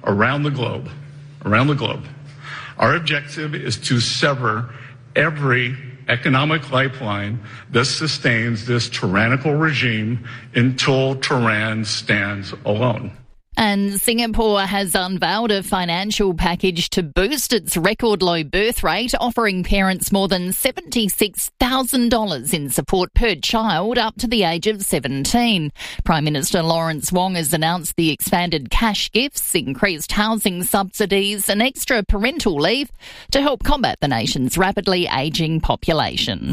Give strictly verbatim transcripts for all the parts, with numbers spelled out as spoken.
around the globe, around the globe. Our objective is to sever every economic lifeline that sustains this tyrannical regime until Tehran stands alone. And Singapore has unveiled a financial package to boost its record low birth rate, offering parents more than seventy-six thousand dollars in support per child up to the age of seventeen. Prime Minister Lawrence Wong has announced the expanded cash gifts, increased housing subsidies and extra parental leave to help combat the nation's rapidly ageing population.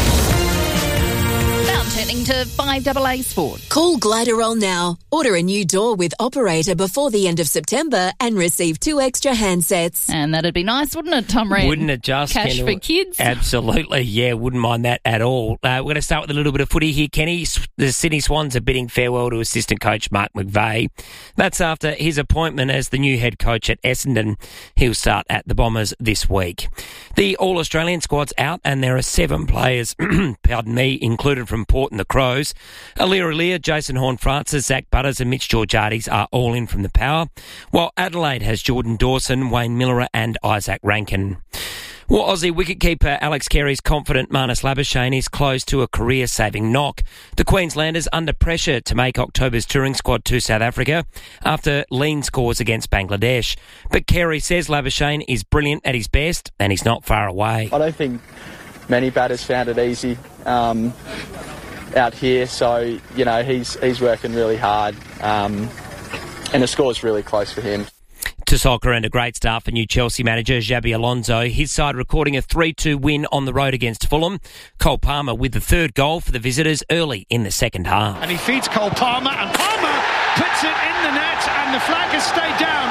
Turning to five A A Sport. Call Gliderol now. Order a new door with Operator before the end of September and receive two extra handsets. And that'd be nice, wouldn't it, Tom Wren? Wouldn't it just? Cash Kendall? for kids? Absolutely, yeah, wouldn't mind that at all. Uh, we're going to start with a little bit of footy here, Kenny. The Sydney Swans are bidding farewell to assistant coach Mark McVeigh. That's after his appointment as the new head coach at Essendon. He'll start at the Bombers this week. The All-Australian squad's out and there are seven players, pardon me, included from Port and the Crows. Aliir Aliir, Jason Horne-Francis, Zach Butters and Mitch Georgiades are all in from the Power, while Adelaide has Jordan Dawson, Wayne Miller and Isaac Rankin. Well, Aussie wicketkeeper Alex Carey's confident Marnus Labuschagne is close to a career-saving knock. The Queenslanders under pressure to make October's touring squad to South Africa after lean scores against Bangladesh. But Carey says Labuschagne is brilliant at his best and he's not far away. I don't think many batters found it easy um, out here, so, you know, he's he's working really hard um, and the score's really close for him. To soccer and a great start for new Chelsea manager Xabi Alonso. His side recording a three two win on the road against Fulham. Cole Palmer with the third goal for the visitors early in the second half. And he feeds Cole Palmer and Palmer puts it in the net and the flag has stayed down.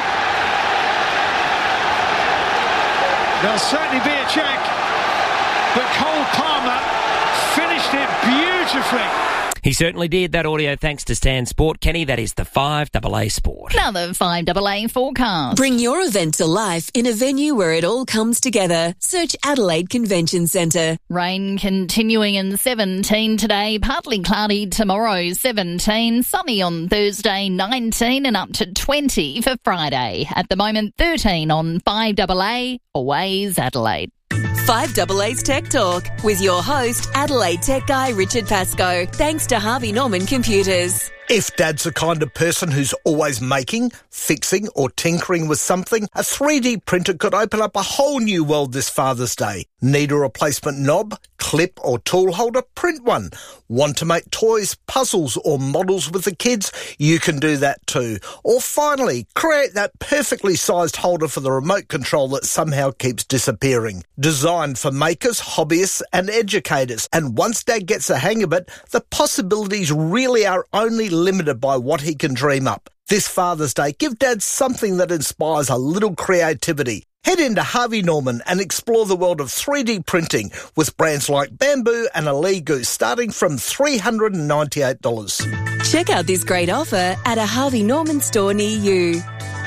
There'll certainly be a check, but Cole Palmer finished it beautifully. He certainly did. That audio thanks to Stan Sport. Kenny, that is the five A A Sport. Now the five A A forecast. Bring your event to life in a venue where it all comes together. Search Adelaide Convention Centre. Rain continuing in seventeen today, partly cloudy tomorrow, seventeen, sunny on Thursday, nineteen and up to twenty for Friday. At the moment, thirteen on five A A, always Adelaide. five A A's Tech Talk with your host, Adelaide Tech Guy Richard Pascoe. Thanks to Harvey Norman Computers. If Dad's the kind of person who's always making, fixing or tinkering with something, a three D printer could open up a whole new world this Father's Day. Need a replacement knob, clip or tool holder? Print one. Want to make toys, puzzles or models with the kids? You can do that too. Or finally, create that perfectly sized holder for the remote control that somehow keeps disappearing. Designed for makers, hobbyists and educators. And once Dad gets the hang of it, the possibilities really are only limited by what he can dream up. This Father's Day, give Dad something that inspires a little creativity. Head into Harvey Norman and explore the world of three D printing with brands like Bamboo and Aligu starting from three hundred ninety-eight dollars. Check out this great offer at a Harvey Norman store near you.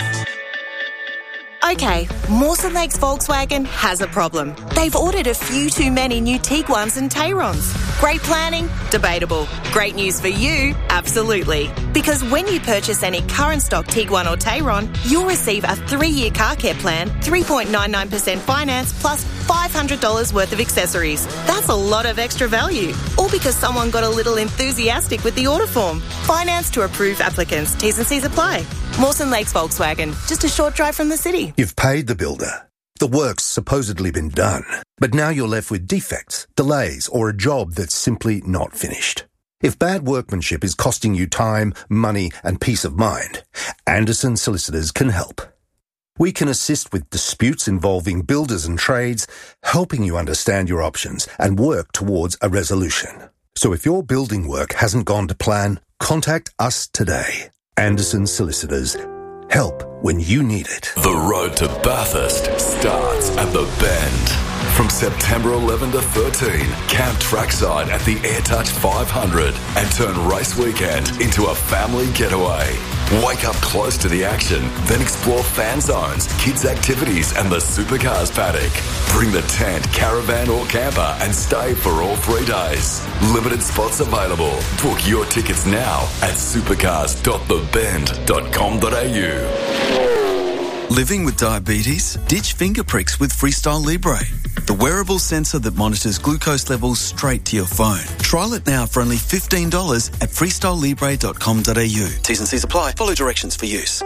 Okay, Mawson Lakes Volkswagen has a problem. They've ordered a few too many new Tiguans and Tayrons. Great planning? Debatable. Great news for you? Absolutely. Because when you purchase any current stock Tiguan or Tayron, you'll receive a three-year car care plan, three point nine nine percent finance, plus five hundred dollars worth of accessories. That's a lot of extra value. All because someone got a little enthusiastic with the order form. Finance to approved applicants. T's and C's apply. Mawson Lakes Volkswagen, just a short drive from the city. You've paid the builder. The work's supposedly been done. But now you're left with defects, delays, or a job that's simply not finished. If bad workmanship is costing you time, money, and peace of mind, Anderson Solicitors can help. We can assist with disputes involving builders and trades, helping you understand your options and work towards a resolution. So if your building work hasn't gone to plan, contact us today. Anderson Solicitors. Help when you need it. The road to Bathurst starts at the Bend. From September eleventh to thirteenth, camp trackside at the AirTouch five hundred and turn race weekend into a family getaway. Wake up close to the action, then explore fan zones, kids' activities and the supercars paddock. Bring the tent, caravan or camper and stay for all three days. Limited spots available. Book your tickets now at supercars dot the bend dot com dot a u. Living with diabetes? Ditch finger pricks with Freestyle Libre, the wearable sensor that monitors glucose levels straight to your phone. Trial it now for only fifteen dollars at freestyle libre dot com dot a u. T's and C's apply. Follow directions for use.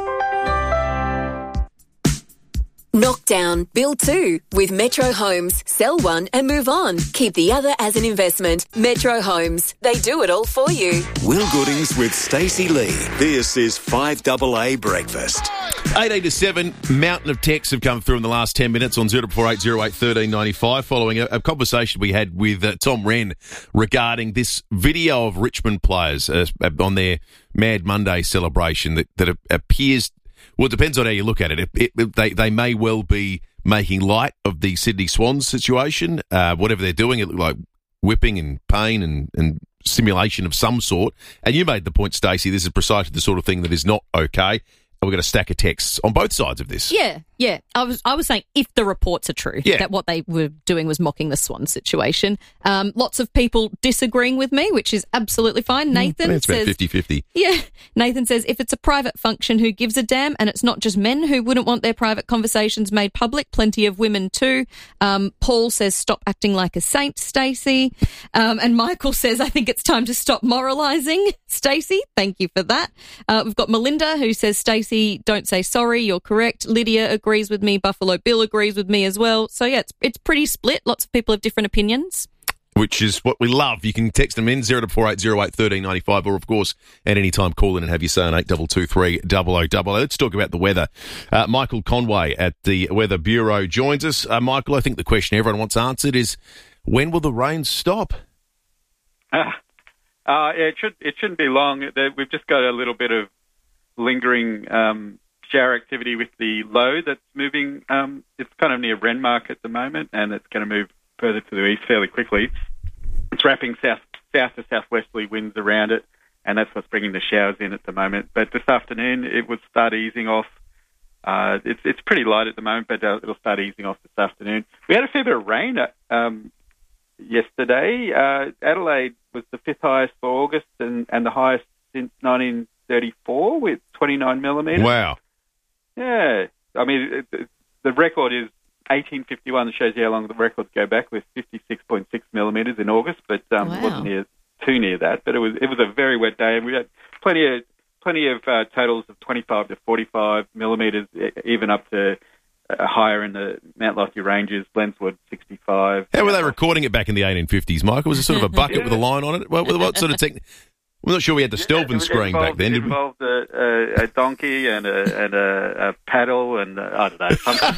Knock down, build two with Metro Homes. Sell one and move on. Keep the other as an investment. Metro Homes. They do it all for you. Will Goodings with Stacey Lee. This is five double A Breakfast. eighteen to seven, mountain of texts have come through in the last ten minutes on zero four eight zero eight one three nine five following a, a conversation we had with uh, Tom Wren regarding this video of Richmond players uh, on their Mad Monday celebration that, that appears... Well, it depends on how you look at it. It, it, it they, they may well be making light of the Sydney Swans situation. Uh, whatever they're doing, it looked like whipping and pain and, and simulation of some sort. And you made the point, Stacey, this is precisely the sort of thing that is not okay. And we've got a stack of texts on both sides of this. Yeah, yeah. I was I was saying if the reports are true, yeah. that what they were doing was mocking the Swan situation. Um, lots of people disagreeing with me, which is absolutely fine. Nathan mm, it's says... about fifty-fifty. Yeah. Nathan says, if it's a private function, who gives a damn? And it's not just men who wouldn't want their private conversations made public. Plenty of women too. Um, Paul says, stop acting like a saint, Stacey. Um, and Michael says, I think it's time to stop moralising, Stacey. Thank you for that. Uh, we've got Melinda who says, Stacey, don't say sorry, you're correct. Lydia agrees with me. Buffalo Bill agrees with me as well. So, yeah, it's it's pretty split. Lots of people have different opinions. Which is what we love. You can text them in, zero four eight zero eight one three nine five, or, of course, at any time call in and have your say on eight two two three double oh double oh. Let's talk about the weather. Uh, Michael Conway at the Weather Bureau joins us. Uh, Michael, I think the question everyone wants answered is, when will the rain stop? Uh, uh, it, should, it shouldn't be long. We've just got a little bit of lingering um, shower activity with the low that's moving. Um, it's kind of near Renmark at the moment, and it's going to move further to the east fairly quickly. It's wrapping south south to southwesterly winds around it, and that's what's bringing the showers in at the moment. But this afternoon, it would start easing off. Uh, it's it's pretty light at the moment, but uh, it'll start easing off this afternoon. We had a fair bit of rain um, yesterday. Uh, Adelaide was the fifth highest for August and, and the highest since nineteen thirty-four with twenty-nine millimetres. Wow. Yeah. I mean, it, the record is eighteen fifty-one. That shows you how long the records go back, with fifty-six point six millimetres in August, but um, wow. it wasn't near, too near that. But it was it was a very wet day, and we had plenty of plenty of uh, totals of twenty-five to forty-five millimetres, even up to uh, higher in the Mount Lothian ranges, Lenswood sixty-five. How were they recording it back in the eighteen fifties, Michael? Was it sort of a bucket with a line on it? What, what sort of technique? I'm not sure we had the Stelvin yeah, screen back then, it did we? involved a, a, a donkey and a, and a, a paddle and, uh, I don't know,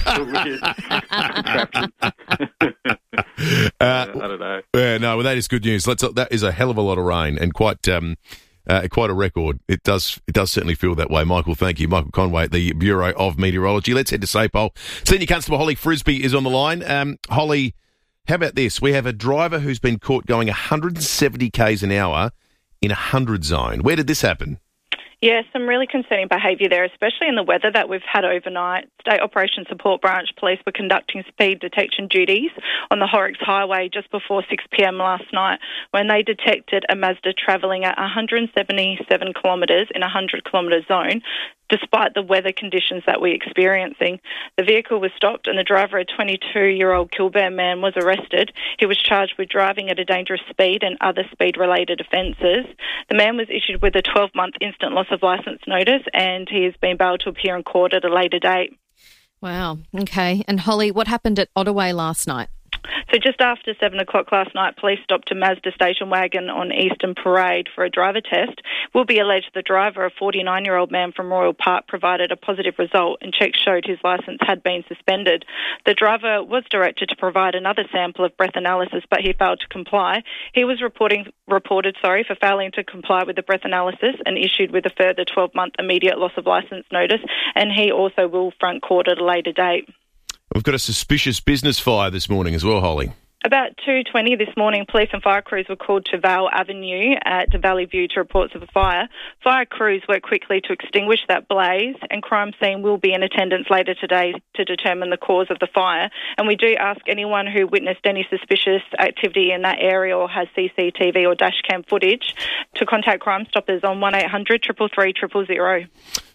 something weird. uh, I don't know. Yeah, no, well, that is good news. Let's, that is a hell of a lot of rain and quite um, uh, quite a record. It does it does certainly feel that way. Michael, thank you. Michael Conway at the Bureau of Meteorology. Let's head to Sapole. Senior Constable Holly Frisbee is on the line. Um, Holly, how about this? We have a driver who's been caught going one hundred seventy kays an hour in a hundred zone. Where did this happen? Yeah, some really concerning behaviour there, especially in the weather that we've had overnight. State Operations Support Branch Police were conducting speed detection duties on the Horrocks Highway just before six p.m. last night when they detected a Mazda travelling at one hundred seventy-seven kilometres in a one hundred kilometre zone, despite the weather conditions that we're experiencing. The vehicle was stopped and the driver, a twenty-two-year-old Kilburn man, was arrested. He was charged with driving at a dangerous speed and other speed-related offences. The man was issued with a twelve-month instant loss of licence notice, and he has been bailed to appear in court at a later date. Wow. Okay. And Holly, what happened at Ottaway last night? So just after seven o'clock last night, police stopped a Mazda station wagon on Eastern Parade for a driver test. Will be alleged the driver, a forty-nine-year-old man from Royal Park, provided a positive result and checks showed his licence had been suspended. The driver was directed to provide another sample of breath analysis, but he failed to comply. He was reporting, reported sorry, for failing to comply with the breath analysis and issued with a further twelve-month immediate loss of licence notice, and he also will front court at a later date. We've got a suspicious business fire this morning as well, Holly. About two twenty this morning, police and fire crews were called to Vale Avenue at Valley View to reports of a fire. Fire crews worked quickly to extinguish that blaze, and crime scene will be in attendance later today to determine the cause of the fire. And we do ask anyone who witnessed any suspicious activity in that area or has C C T V or dash cam footage to contact Crime Stoppers on one eight hundred, three three three, zero zero.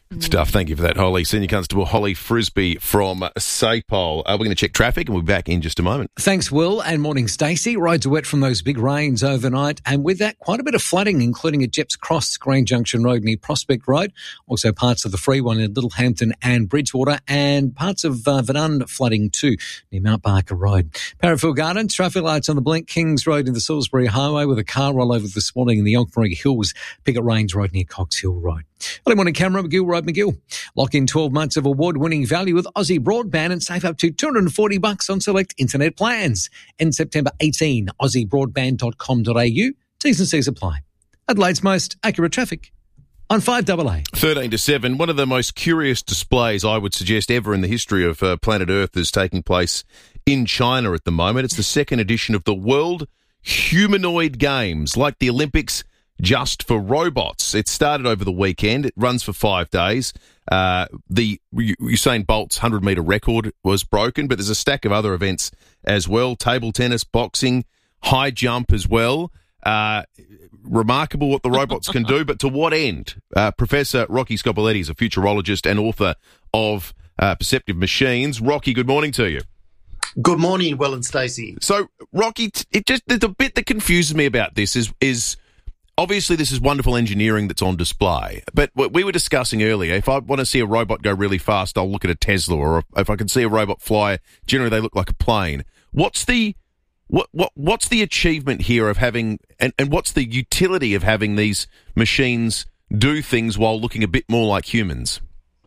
Stuff. Thank you for that, Holly. Senior Constable Holly Frisbee from Sapole. Uh, we're going to check traffic and we'll be back in just a moment. Thanks, Will, and morning, Stacey. Roads are wet from those big rains overnight, and with that, quite a bit of flooding, including at Jeps Cross, Green Junction Road near Prospect Road, also parts of the Free One in Littlehampton and Bridgewater, and parts of uh, Verdun flooding too near Mount Barker Road. Parafield Gardens, traffic lights on the Blink, Kings Road in the Salisbury Highway with a car rollover this morning in the Yonkmarie Hills, Piggott Range Road near Cox Hill Road. Early morning, Camera, McGill Road, McGill. Lock in twelve months of award-winning value with Aussie Broadband and save up to two hundred forty bucks on select internet plans. End September eighteenth, aussie broadband dot com dot a u. T's and C's apply. Adelaide's most accurate traffic on five A A. thirteen to seven, one of the most curious displays I would suggest ever in the history of uh, planet Earth is taking place in China at the moment. It's the second edition of the World Humanoid Games, like the Olympics, just for robots. It started over the weekend. It runs for five days. Uh, the Usain Bolt's hundred-metre record was broken, but there's a stack of other events as well. Table tennis, boxing, high jump as well. Uh, remarkable what the robots can do, but to what end? Uh, Professor Rocky Scopoletti is a futurologist and author of uh, Perceptive Machines. Rocky, good morning to you. Good morning, Will and Stacey. So, Rocky, it just the bit that confuses me about this is is obviously this is wonderful engineering that's on display. But what we were discussing earlier, if I want to see a robot go really fast, I'll look at a Tesla, or if I can see a robot fly, generally they look like a plane. What's the what what what's the achievement here of having, and, and what's the utility of having these machines do things while looking a bit more like humans?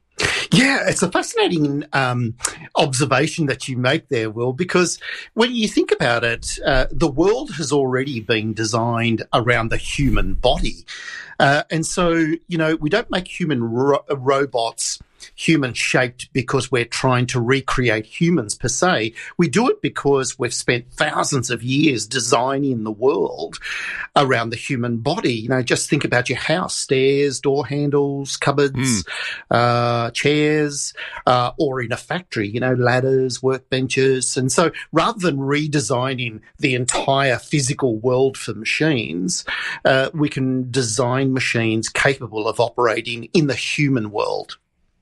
Yeah, it's a fascinating um, observation that you make there, Will, because when you think about it, uh, the world has already been designed around the human body. Uh, and so, you know, we don't make human ro- robots human-shaped because we're trying to recreate humans per se. We do it because we've spent thousands of years designing the world around the human body. You know, just think about your house: stairs, door handles, cupboards, mm. uh, chairs, uh, or in a factory, you know, ladders, workbenches. And so rather than redesigning the entire physical world for machines, uh, we can design machines capable of operating in the human world.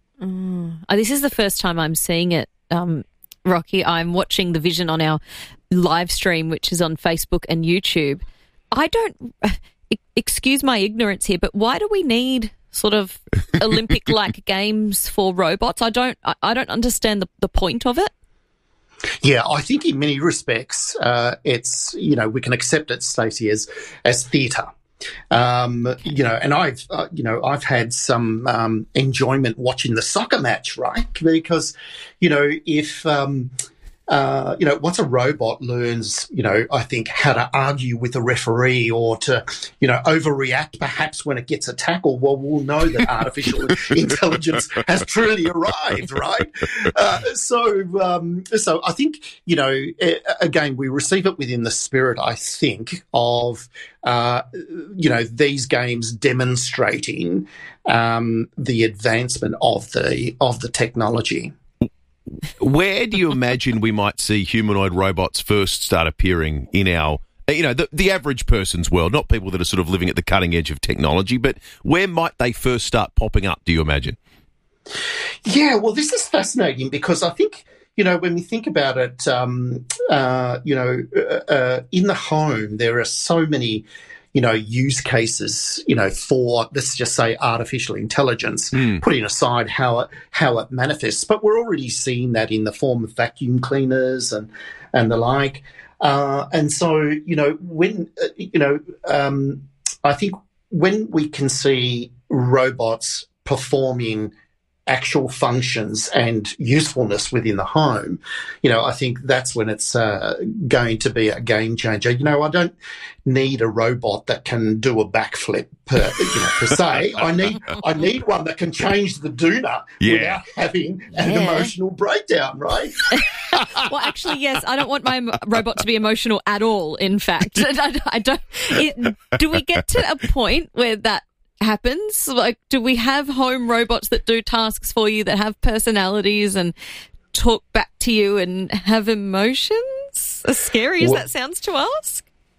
Mm. Oh, this is the first time I'm seeing it, um, Rocky. I'm watching the vision on our live stream, which is on Facebook and YouTube. I don't, excuse my ignorance here, but why do we need sort of Olympic-like games for robots? I don't, I don't understand the, the point of it. Yeah, I think in many respects, uh, it's, you know, we can accept it, Stacey, as as theatre. Um, you know, and I've, uh, you know, I've had some um, enjoyment watching the soccer match, right? Because, you know, if, um, uh, you know, once a robot learns, you know, I think how to argue with a referee or to, you know, overreact perhaps when it gets a tackle, well, we'll know that artificial intelligence has truly arrived, right? Uh, so, um, so I think, you know, again, we receive it within the spirit, I think, of, uh, you know, these games demonstrating um, the advancement of the of the technology. Where do you imagine we might see humanoid robots first start appearing in our, you know, the, the average person's world, not people that are sort of living at the cutting edge of technology, but where might they first start popping up, do you imagine? Yeah, well, this is fascinating because I think, you know, when we think about it, um, uh, you know, uh, uh, in the home, there are so many, you know, use cases, you know, for, let's just say, artificial intelligence, mm. putting aside how it, how it manifests. But we're already seeing that in the form of vacuum cleaners and, and the like. Uh, and so, you know, when, uh, you know, um, I think when we can see robots performing actual functions and usefulness within the home, you know, I think that's when it's uh, going to be a game changer. You know, I don't need a robot that can do a backflip per, you know, per se. I need I need one that can change the doona yeah. without having an yeah. emotional breakdown, right? Well, actually, yes. I don't want my robot to be emotional at all. In fact, I, I don't. It, do we get to a point where that happens? Like, do we have home robots that do tasks for you, that have personalities and talk back to you and have emotions? As scary as well, that sounds to us.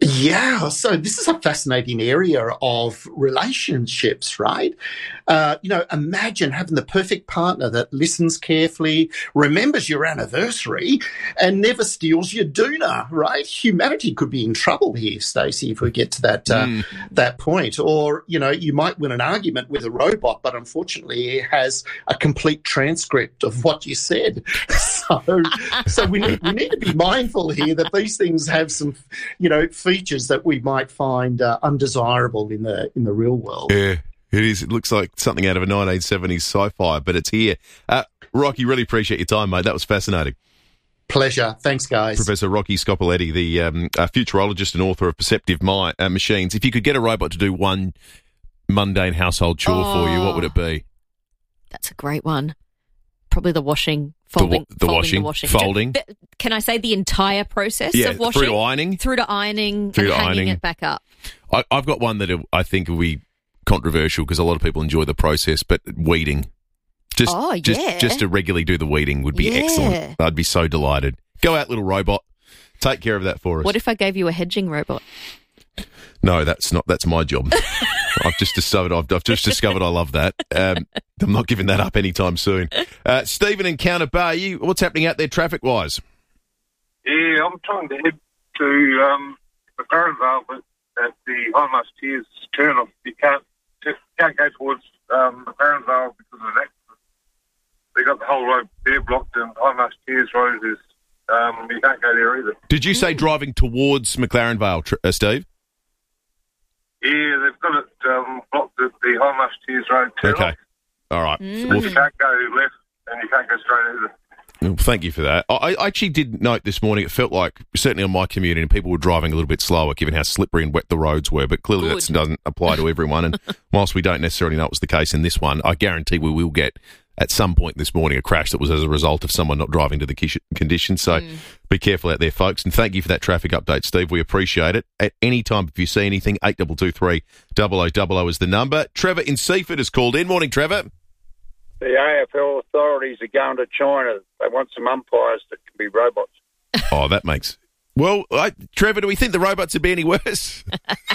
Yeah, so this is a fascinating area of relationships, right? Uh, you know, imagine having the perfect partner that listens carefully, remembers your anniversary, and never steals your doona, right? Humanity could be in trouble here, Stacey, if we get to that uh, mm. that point. Or, you know, you might win an argument with a robot, but unfortunately it has a complete transcript of what you said. So, so we need, we need to be mindful here that these things have some, you know, features that we might find uh, undesirable in the in the real world. Yeah, it is. It looks like something out of a nineteen seventies sci-fi, but it's here. Uh, Rocky, really appreciate your time, mate. That was fascinating. Pleasure. Thanks, guys. Professor Rocky Scopoletti, the um, uh, futurologist and author of Perceptive Mi- uh, Machines. If you could get a robot to do one mundane household chore Oh. for you, what would it be? That's a great one. Probably the washing, folding, the, wa- the folding, washing, the washing, folding. Th- Can I say the entire process Yeah, of washing? through to ironing. Through to ironing Through and to hanging ironing. it back up. I, I've got one that I think will be controversial because a lot of people enjoy the process, but weeding. Just, Oh, just, yeah. just to regularly do the weeding would be Yeah. excellent. I'd be so delighted. Go out, little robot. Take care of that for us. What if I gave you a hedging robot? No, that's not. That's my job. I've just discovered. I've, I've just discovered I love that. Um, I'm not giving that up anytime soon. Uh, Stephen in Counter Bay, you, what's happening out there traffic wise? Yeah, I'm trying to head to um, McLaren Vale, but at the High Musketeers turn off, you can't just can't go towards um, McLaren Vale because of an accident. They got the whole road there blocked, and High Musketeers Road is um, you can't go there either. Did you say driving towards McLaren Vale, tr- uh, Steve? Yeah, they've got it um, blocked at the High Musketeers Road turn Okay. off. All right. But Well, you can't go left, and you can't go straight either. Well, thank you for that. I, I actually did note this morning, it felt like, certainly on my commute, and people were driving a little bit slower given how slippery and wet the roads were, but clearly that doesn't apply to everyone. And whilst we don't necessarily know it was the case in this one, I guarantee we will get, at some point this morning, a crash that was as a result of someone not driving to the kish- conditions. So be careful out there, folks. And thank you for that traffic update, Steve. We appreciate it. At any time, if you see anything, eight two two three, double oh double oh is the number. Trevor in Seaford has called in. Morning, Trevor. The A F L authorities are going to China. They want some umpires that can be robots. Oh, that makes... Well, I, Trevor, do we think the robots would be any worse?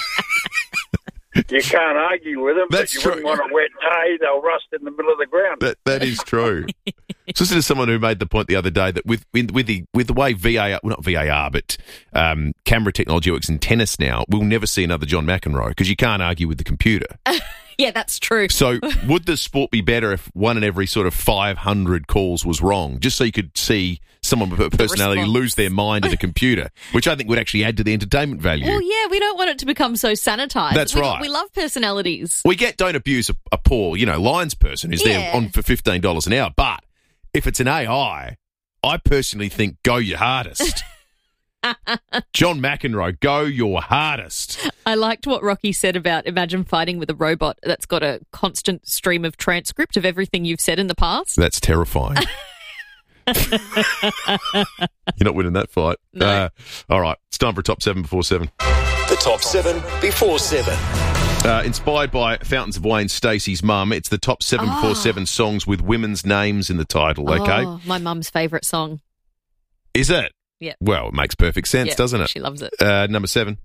You can't argue with them, That's but you true. wouldn't want a wet hay. They'll rust in the middle of the ground. That that is true. So this is someone who made the point the other day that with with, with the with the way V A R, well not V A R, but um, camera technology works in tennis now, we'll never see another John McEnroe because you can't argue with the computer. Yeah, that's true. So would the sport be better if one in every sort of five hundred calls was wrong, just so you could see someone with a personality response. lose their mind at a computer, which I think would actually add to the entertainment value. Well, yeah, we don't want it to become so sanitized. That's we, right. We love personalities. We get don't abuse a, a poor, you know, Lions person who's Yeah. there on for fifteen dollars an hour. But if it's an A I, I personally think go your hardest. John McEnroe, go your hardest. I liked what Rocky said about imagine fighting with a robot that's got a constant stream of transcript of everything you've said in the past. That's terrifying. You're not winning that fight. No. Uh, all right, it's time for a top seven before seven. The top seven before seven. Uh, inspired by Fountains of Wayne, Stacey's mum, it's the top seven before Oh. seven songs with women's names in the title, okay? Oh, my mum's favourite song. Is it? Yeah. Well, it makes perfect sense, Yeah, doesn't it? she loves it. Uh, number seven.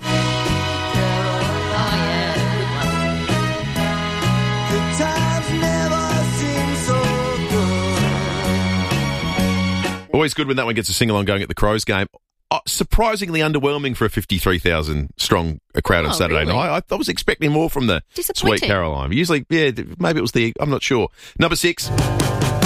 Always good when that one gets a sing-along going at the Crows game. Uh, surprisingly underwhelming for a fifty-three thousand strong uh, crowd Oh, on Saturday really? night. I, I was expecting more from the Sweet Disappointing. Caroline. Usually, yeah, maybe it was the, I'm not sure. Number six.